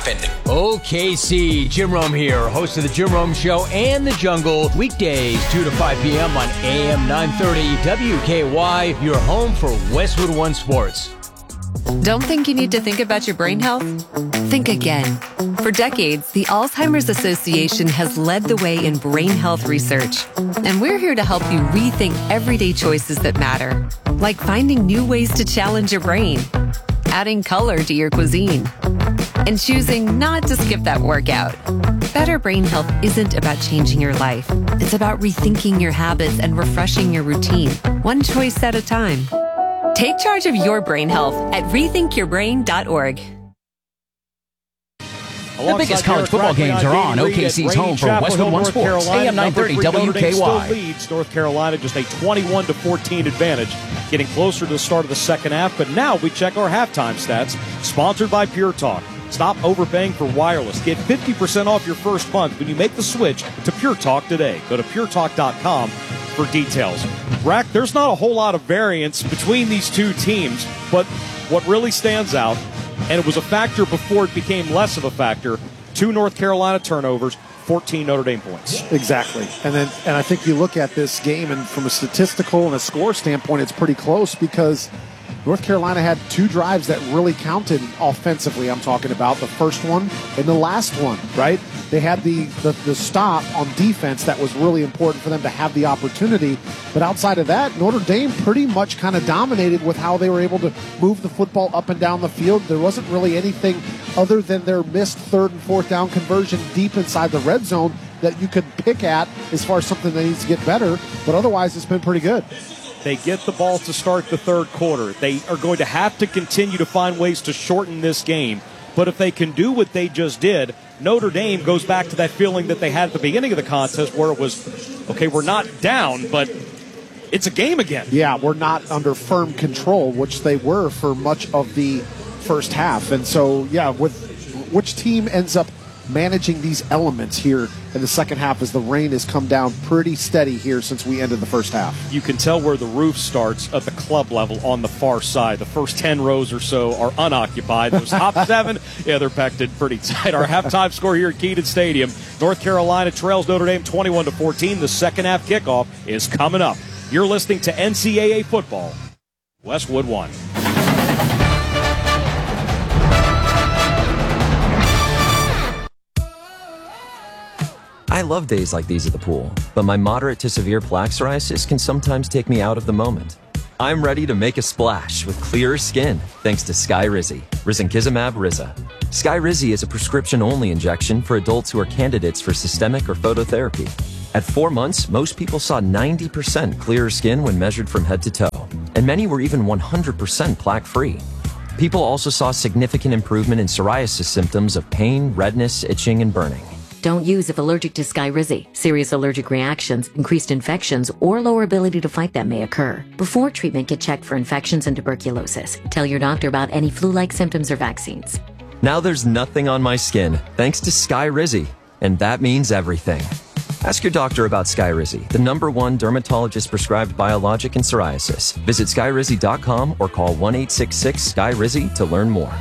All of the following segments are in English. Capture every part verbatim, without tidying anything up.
happened. O K C, Jim Rome here, host of the Jim Rome Show and The Jungle, weekdays two to five p.m. on A M nine thirty W K Y, your home for Westwood One Sports. Don't think you need to think about your brain health? Think again. For decades, the Alzheimer's Association has led the way in brain health research. And we're here to help you rethink everyday choices that matter, like finding new ways to challenge your brain, adding color to your cuisine, and choosing not to skip that workout. Better brain health isn't about changing your life. It's about rethinking your habits and refreshing your routine, one choice at a time. Take charge of your brain health at rethink your brain dot org. The biggest college football games are on. O K C's home for Westwood One Sports. A M nine thirty W K Y. Leads North Carolina just a twenty-one to fourteen advantage, getting closer to the start of the second half. But now we check our halftime stats, sponsored by Pure Talk. Stop overpaying for wireless. Get fifty percent off your first month when you make the switch to Pure Talk today. Go to pure talk dot com for details. Rack, there's not a whole lot of variance between these two teams, but what really stands out, and it was a factor before it became less of a factor, two North Carolina turnovers, fourteen Notre Dame points. Exactly. And then, and I think you look at this game, and from a statistical and a score standpoint, it's pretty close because North Carolina had two drives that really counted offensively. I'm talking about the first one and the last one, right? They had the, the, the stop on defense that was really important for them to have the opportunity. But outside of that, Notre Dame pretty much kind of dominated with how they were able to move the football up and down the field. There wasn't really anything other than their missed third and fourth down conversion deep inside the red zone that you could pick at as far as something that needs to get better. But otherwise, it's been pretty good. They get the ball to start the third quarter. They are going to have to continue to find ways to shorten this game. But if they can do what they just did, Notre Dame goes back to that feeling that they had at the beginning of the contest where it was, okay, we're not down, but it's a game again. Yeah, we're not under firm control, which they were for much of the first half. And so, yeah, with which team ends up managing these elements here in the second half as the rain has come down pretty steady here since we ended the first half. You can tell where the roof starts at the club level on the far side. The first ten rows or so are unoccupied. Those top seven, yeah, they're packed in pretty tight. Our halftime score here at Keaton Stadium, North Carolina trails Notre Dame twenty-one to fourteen. The second half kickoff is coming up. You're listening to N C double A football. Westwood One. I love days like these at the pool, but my moderate to severe plaque psoriasis can sometimes take me out of the moment. I'm ready to make a splash with clearer skin thanks to Skyrizi, risankizumab Riza. Skyrizi is a prescription-only injection for adults who are candidates for systemic or phototherapy. At four months, most people saw ninety percent clearer skin when measured from head to toe, and many were even one hundred percent plaque-free. People also saw significant improvement in psoriasis symptoms of pain, redness, itching, and burning. Don't use if allergic to Skyrizi. Serious allergic reactions, increased infections, or lower ability to fight them may occur. Before treatment, get checked for infections and tuberculosis. Tell your doctor about any flu-like symptoms or vaccines. Now there's nothing on my skin, thanks to Skyrizi, and that means everything. Ask your doctor about Skyrizi, the number one dermatologist-prescribed biologic in psoriasis. Visit skyrizi dot com or call one eight six six Sky Rizi to learn more.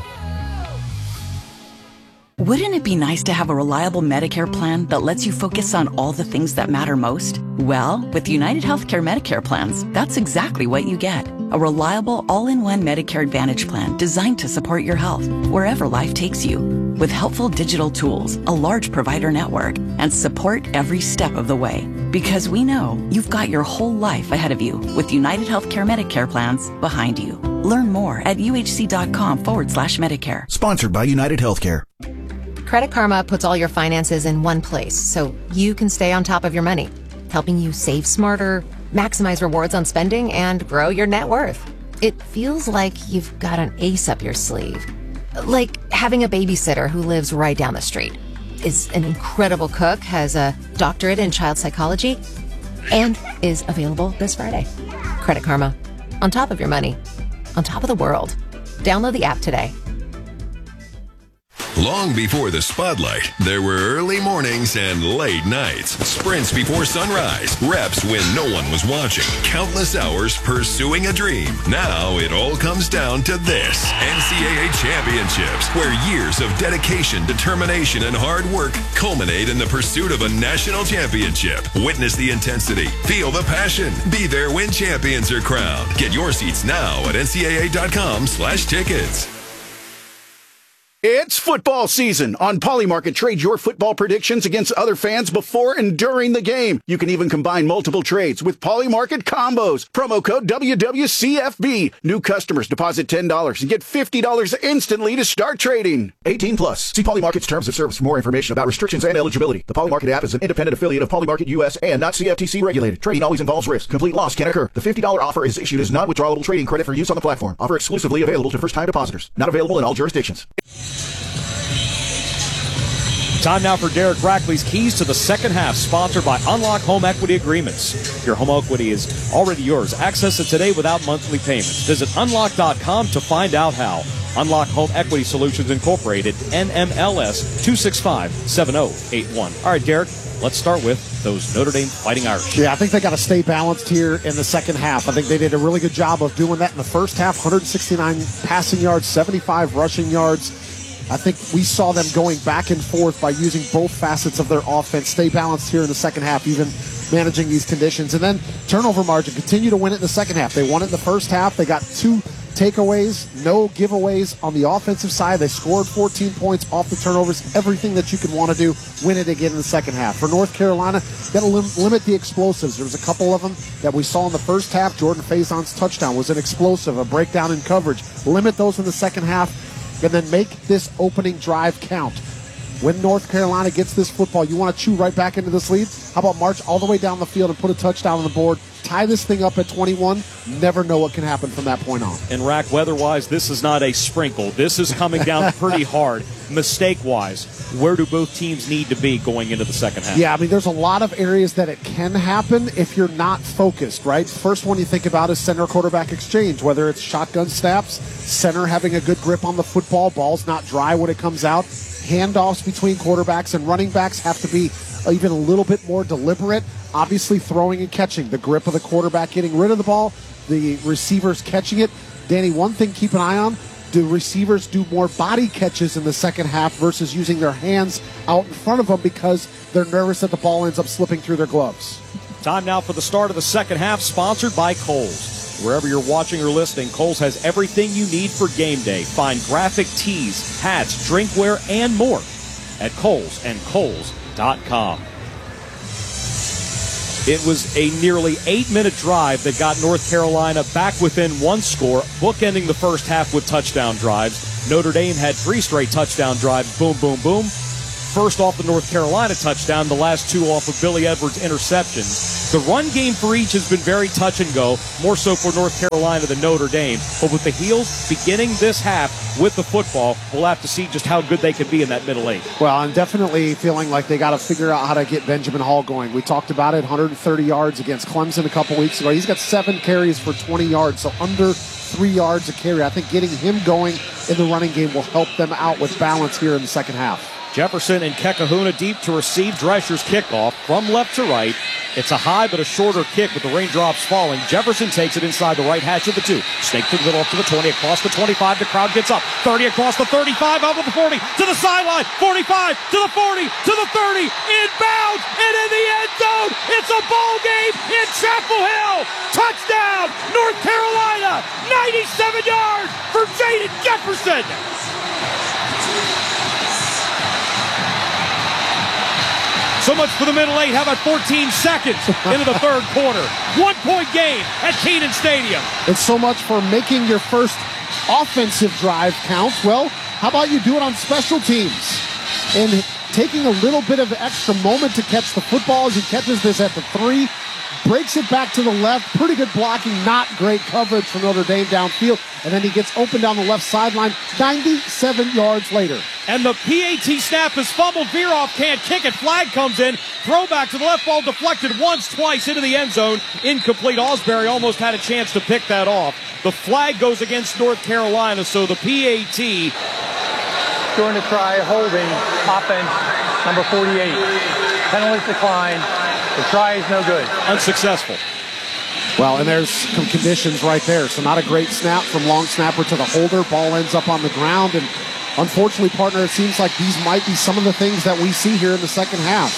Wouldn't it be nice to have a reliable Medicare plan that lets you focus on all the things that matter most? Well, with United Healthcare Medicare plans, that's exactly what you get. A reliable all-in-one Medicare Advantage plan designed to support your health wherever life takes you. With helpful digital tools, a large provider network, and support every step of the way. Because we know you've got your whole life ahead of you with United Healthcare Medicare plans behind you. Learn more at uhc.com forward slash Medicare. Sponsored by United Healthcare. Credit Karma puts all your finances in one place so you can stay on top of your money, helping you save smarter, maximize rewards on spending, and grow your net worth. It feels like you've got an ace up your sleeve. Like having a babysitter who lives right down the street, is an incredible cook, has a doctorate in child psychology, and is available this Friday. Credit Karma. On top of your money. On top of the world. Download the app today. Long before the spotlight, there were early mornings and late nights. Sprints before sunrise. Reps when no one was watching. Countless hours pursuing a dream. Now it all comes down to this. N C double A championships, where years of dedication, determination, and hard work culminate in the pursuit of a national championship. Witness the intensity. Feel the passion. Be there when champions are crowned. Get your seats now at N C double A dot com slash tickets. It's football season. On Polymarket, trade your football predictions against other fans before and during the game. You can even combine multiple trades with Polymarket combos. Promo code W W C F B. New customers deposit ten dollars and get fifty dollars instantly to start trading. eighteen plus. See Polymarket's terms of service for more information about restrictions and eligibility. The Polymarket app is an independent affiliate of Polymarket U S and not C F T C regulated. Trading always involves risk. Complete loss can occur. The fifty dollars offer is issued as non-withdrawable trading credit for use on the platform. Offer exclusively available to first-time depositors. Not available in all jurisdictions. Time now for Derek Brackley's Keys to the Second Half, sponsored by Unlock Home Equity Agreements. Your home equity is already yours. Access it today without monthly payments. Visit unlock dot com to find out how. Unlock Home Equity Solutions Incorporated, N M L S two six five seven zero eight one. All right, Derek, let's start with those Notre Dame Fighting Irish. Yeah, I think they got to stay balanced here in the second half. I think they did a really good job of doing that in the first half. one hundred sixty-nine passing yards, seventy-five rushing yards. I think we saw them going back and forth by using both facets of their offense. Stay balanced here in the second half, even managing these conditions. And then turnover margin, continue to win it in the second half. They won it in the first half. They got two takeaways, no giveaways on the offensive side. They scored fourteen points off the turnovers. Everything that you can want to do, win it again in the second half. For North Carolina, got to lim- limit the explosives. There was a couple of them that we saw in the first half. Jordan Faison's touchdown was an explosive, a breakdown in coverage. Limit those in the second half, and then make this opening drive count. When North Carolina gets this football, you want to chew right back into this lead? How about march all the way down the field and put a touchdown on the board, tie this thing up at twenty-one? Never know what can happen from that point on. And, Rack, weather-wise, this is not a sprinkle. This is coming down pretty hard. Mistake-wise, where do both teams need to be going into the second half? Yeah, I mean, there's a lot of areas that it can happen if you're not focused, right? First one you think about is center-quarterback exchange, whether it's shotgun snaps, center having a good grip on the football, ball's not dry when it comes out. Handoffs between quarterbacks and running backs have to be even a little bit more deliberate. Obviously, throwing and catching, the grip of the quarterback getting rid of the ball, the receivers catching it. Danny, one thing keep an eye on, do receivers do more body catches in the second half versus using their hands out in front of them because they're nervous that the ball ends up slipping through their gloves? Time now for the start of the second half, sponsored by Kohl's. Wherever you're watching or listening, Kohl's has everything you need for game day. Find graphic tees, hats, drinkware, and more at Kohl's and Kohl's dot com. It was a nearly eight-minute drive that got North Carolina back within one score, bookending the first half with touchdown drives. Notre Dame had three straight touchdown drives, boom, boom, boom. First off the North Carolina touchdown, the last two off of Billy Edwards' interceptions. The run game for each has been very touch and go, more so for North Carolina than Notre Dame. But with the Heels beginning this half with the football, we'll have to see just how good they could be in that middle eight. Well, I'm definitely feeling like they got to figure out how to get Benjamin Hall going. We talked about it, one hundred thirty yards against Clemson a couple weeks ago. He's got seven carries for twenty yards, so under three yards a carry. I think getting him going in the running game will help them out with balance here in the second half. Jefferson and Kekahuna deep to receive Drescher's kickoff from left to right. It's a high but a shorter kick with the raindrops falling. Jefferson takes it inside the right hash of the two. Snake through the middle up to the twenty, across the twenty-five. The crowd gets up. thirty across the thirty-five, out of the forty, to the sideline. forty-five, to the forty, to the thirty. Inbounds, and in the end zone. It's a ball game in Chapel Hill. Touchdown, North Carolina. ninety-seven yards for Jaden Jefferson. So much for the middle eight. How about fourteen seconds into the third quarter? One-point game at Kenan Stadium. It's so much for making your first offensive drive count. Well, how about you do it on special teams? And taking a little bit of extra moment to catch the football as he catches this at the three, breaks it back to the left. Pretty good blocking, not great coverage from Notre Dame downfield. And then he gets open down the left sideline ninety-seven yards later. And the P A T snap is fumbled. Veeroff can't kick it. Flag comes in. Throwback to the left, ball deflected once, twice into the end zone. Incomplete. Osbury almost had a chance to pick that off. The flag goes against North Carolina, so the P A T during the try, holding offense number forty-eight. Penalties declined. The try is no good. Unsuccessful. Well, and there's some conditions right there. So not a great snap from long snapper to the holder. Ball ends up on the ground. And unfortunately, partner, it seems like these might be some of the things that we see here in the second half.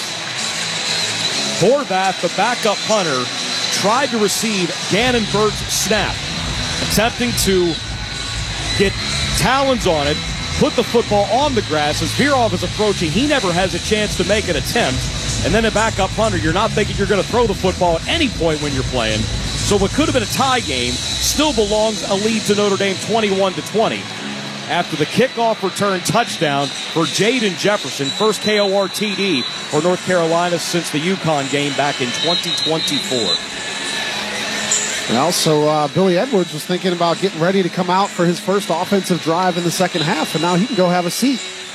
Horvath, the backup punter, tried to receive Gannon Bird's snap, attempting to get talons on it, put the football on the grass. As Virov is approaching, he never has a chance to make an attempt. And then a backup punter, you're not thinking you're going to throw the football at any point when you're playing. So what could have been a tie game still belongs a lead to Notre Dame twenty-one to twenty. After the kickoff return touchdown for Jaden Jefferson, first K O R T D for North Carolina since the UConn game back in twenty twenty-four. Well, so uh, Billy Edwards was thinking about getting ready to come out for his first offensive drive in the second half, and now he can go have a seat.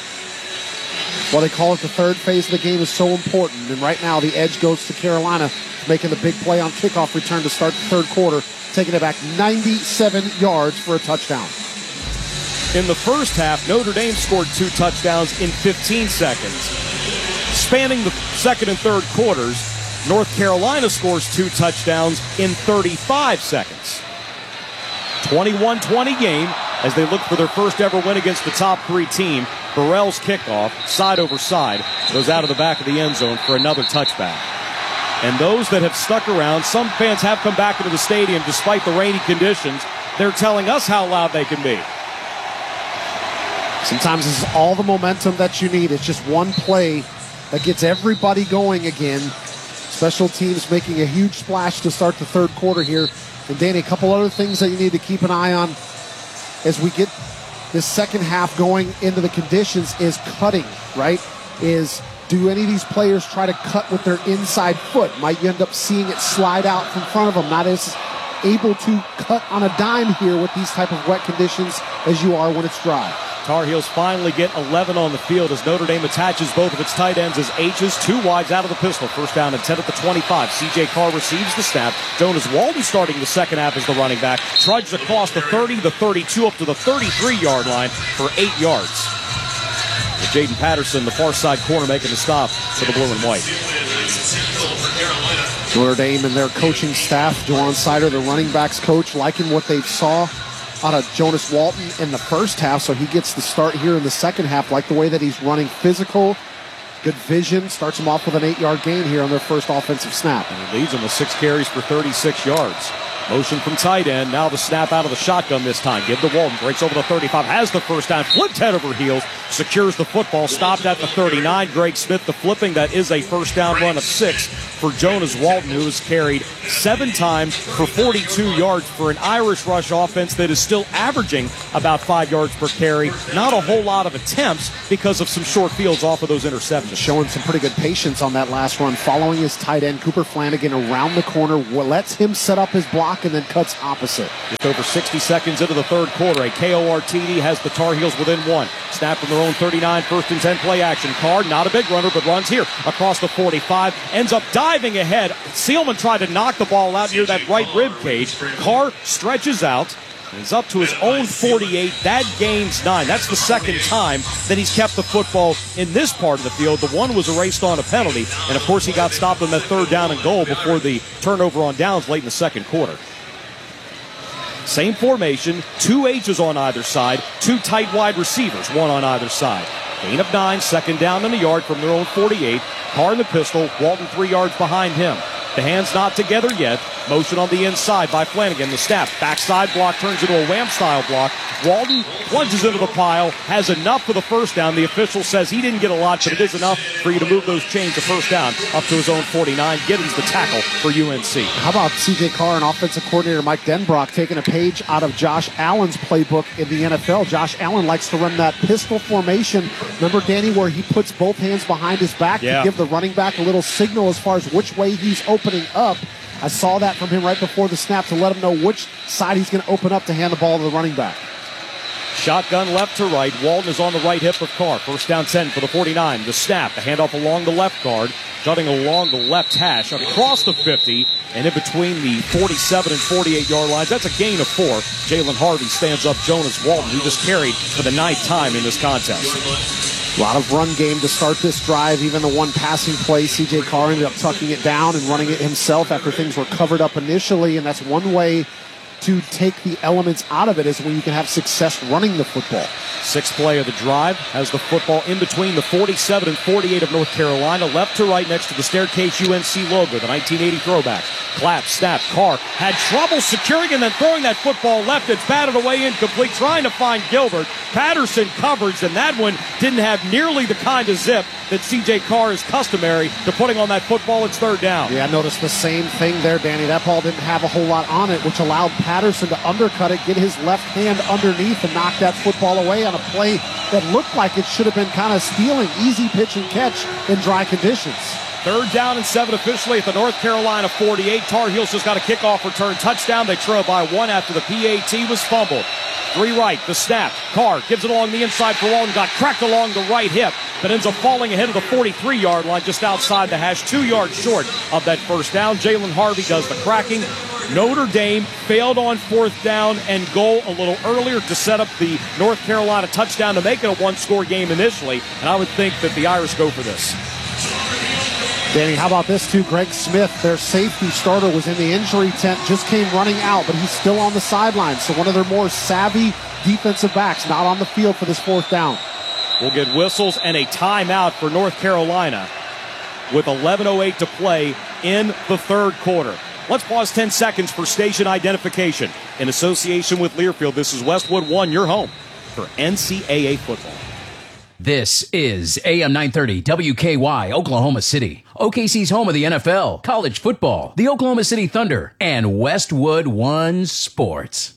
What they call it, the third phase of the game is so important, and right now the edge goes to Carolina, making the big play on kickoff return to start the third quarter, taking it back ninety-seven yards for a touchdown. In the first half, Notre Dame scored two touchdowns in fifteen seconds. Spanning the second and third quarters, North Carolina scores two touchdowns in thirty-five seconds. twenty-one twenty game as they look for their first ever win against the top three team. Burrell's kickoff, side over side, goes out of the back of the end zone for another touchback. And those that have stuck around, some fans have come back into the stadium despite the rainy conditions. They're telling us how loud they can be. Sometimes it's all the momentum that you need. It's just one play that gets everybody going again. Special teams making a huge splash to start the third quarter here. And Danny, a couple other things that you need to keep an eye on as we get this second half going into the conditions is cutting, right? Is do any of these players try to cut with their inside foot? Might you end up seeing it slide out from front of them? Not as able to cut on a dime here with these type of wet conditions as you are when it's dry. Tar Heels finally get eleven on the field as Notre Dame attaches both of its tight ends as H's, two wides out of the pistol. First down and ten at the twenty-five. C J Carr receives the snap. Jonas Walden starting the second half as the running back. Trudges across the thirty, the thirty-two, up to the thirty-three-yard line for eight yards. With Jaden Patterson, the far side corner, making the stop for the blue and white. Notre Dame and their coaching staff, Jawan Sider, the running backs coach, liking what they saw out of Jonas Walton in the first half, so he gets the start here in the second half. Like the way that he's running physical, good vision, starts him off with an eight-yard gain here on their first offensive snap. And he leads them with six carries for thirty-six yards. Motion from tight end. Now the snap out of the shotgun this time. Give to Walton. Breaks over the thirty-five. Has the first down. Flipped head over heels. Secures the football. Stopped at the thirty-nine. Greg Smith, the flipping. That is a first down run of six for Jonas Walton, who has carried seven times for forty-two yards for an Irish Rush offense that is still averaging about five yards per carry. Not a whole lot of attempts because of some short fields off of those interceptions. Showing some pretty good patience on that last run. Following his tight end, Cooper Flanagan, around the corner. Lets him set up his block and then cuts opposite. Just over sixty seconds into the third quarter, a K O R T D has the Tar Heels within one. Snap from their own thirty-nine, first and ten play action. Carr, not a big runner, but runs here across the forty-five. Ends up diving ahead. Seelman tried to knock the ball out near that right rib cage. Carr stretches out. Is up to his own forty-eight. That gains nine. That's the second time that he's kept the football in this part of the field. The one was erased on a penalty. And, of course, he got stopped on that third down and goal before the turnover on downs late in the second quarter. Same formation, two H's on either side, two tight wide receivers, one on either side. Gain of nine, second down and a yard from their own forty-eight. Carr in the pistol, Walton three yards behind him. The hands not together yet. Motion on the inside by Flanagan. The snap. Backside block turns into a wham-style block. Walton plunges into the pile. Has enough for the first down. The official says he didn't get a lot, but it is enough for you to move those chains to first down up to his own forty-nine. Giddens the tackle for U N C. How about C J Carr and offensive coordinator Mike Denbrock taking a page out of Josh Allen's playbook in the N F L? Josh Allen likes to run that pistol formation. Remember, Danny, where he puts both hands behind his back yeah. to give the running back a little signal as far as which way he's opening up. I saw that from him right before the snap to let him know which side he's going to open up to hand the ball to the running back. Shotgun left to right. Walton is on the right hip of Carr. First down ten for the forty-nine. The snap, the handoff along the left guard, jutting along the left hash, across the fifty, and in between the forty-seven and forty-eight yard lines. That's a gain of four. Jalen Harvey stands up Jonas Walton, who just carried for the ninth time in this contest. A lot of run game to start this drive. Even the one passing play, C J Carr ended up tucking it down and running it himself after things were covered up initially, and that's one way to take the elements out of it is when you can have success running the football. Sixth play of the drive has the football in between the forty-seven and forty-eight of North Carolina, left to right next to the Staircase U N C logo, the nineteen eighty throwback. Clap, snap, Carr had trouble securing and then throwing that football left. It's batted away incomplete, trying to find Gilbert. Patterson covers, and that one didn't have nearly the kind of zip that C J Carr is customary to putting on that football. It's third down. Yeah, I noticed the same thing there, Danny. That ball didn't have a whole lot on it, which allowed Patterson to undercut it, get his left hand underneath, and knock that football away on a play that looked like it should have been kind of stealing. Easy pitch and catch in dry conditions. Third down and seven officially at the North Carolina forty-eight. Tar Heels just got a kickoff return touchdown. They trail by one after the P A T was fumbled. Three right, the snap. Carr gives it along the inside for Walton. Got cracked along the right hip, but ends up falling ahead of the forty-three yard line just outside the hash, two yards short of that first down. Jalen Harvey does the cracking. Notre Dame failed on fourth down and goal a little earlier to set up the North Carolina touchdown to make it a one-score game initially, and I would think that the Irish go for this. Danny, how about this too? Greg Smith, their safety starter, was in the injury tent, just came running out, but he's still on the sideline. So one of their more savvy defensive backs not on the field for this fourth down. We'll get whistles and a timeout for North Carolina with eleven oh eight to play in the third quarter. Let's pause ten seconds for station identification. In association with Learfield, this is Westwood One, your home for N C double A football. This is A M nine thirty W K Y, Oklahoma City. O K C's home of the N F L, college football, the Oklahoma City Thunder, and Westwood One Sports.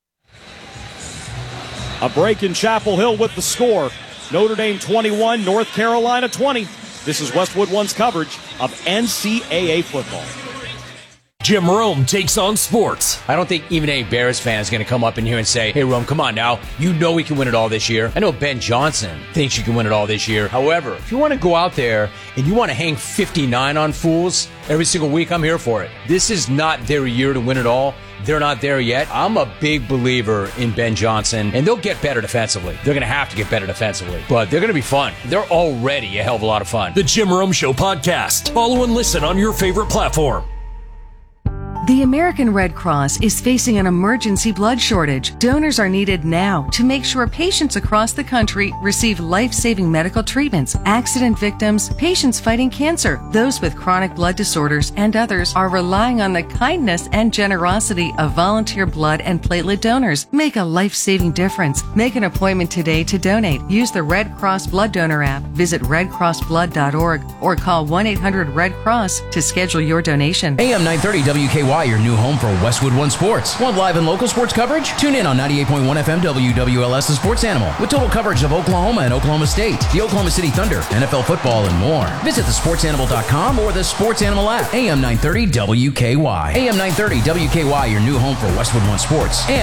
A break in Chapel Hill with the score. Notre Dame twenty-one, North Carolina twenty. This is Westwood One's coverage of N C double A football. Jim Rome takes on sports. I don't think even a Bears fan is going to come up in here and say, hey, Rome, come on now. You know we can win it all this year. I know Ben Johnson thinks you can win it all this year. However, if you want to go out there and you want to hang fifty-nine on fools every single week, I'm here for it. This is not their year to win it all. They're not there yet. I'm a big believer in Ben Johnson, and they'll get better defensively. They're going to have to get better defensively, but they're going to be fun. They're already a hell of a lot of fun. The Jim Rome Show podcast. Follow and listen on your favorite platform. The American Red Cross is facing an emergency blood shortage. Donors are needed now to make sure patients across the country receive life-saving medical treatments. Accident victims, patients fighting cancer, those with chronic blood disorders, and others are relying on the kindness and generosity of volunteer blood and platelet donors. Make a life-saving difference. Make an appointment today to donate. Use the Red Cross Blood Donor app, visit red cross blood dot org, or call one eight hundred red cross to schedule your donation. A M nine thirty W K Y, your new home for Westwood One Sports. Want live and local sports coverage? Tune in on ninety-eight point one F M W W L S, the Sports Animal, with total coverage of Oklahoma and Oklahoma State, the Oklahoma City Thunder, N F L football, and more. Visit the sports animal dot com or the Sports Animal app. A M nine thirty W K Y. A M nine thirty W K Y, your new home for Westwood One Sports. And